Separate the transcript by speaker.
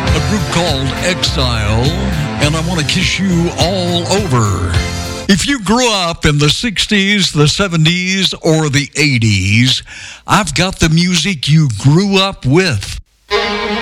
Speaker 1: a group called Exile, and I want to kiss you all over. If you grew up in the 60s, the 70s, or the 80s, I've got the music you grew up with.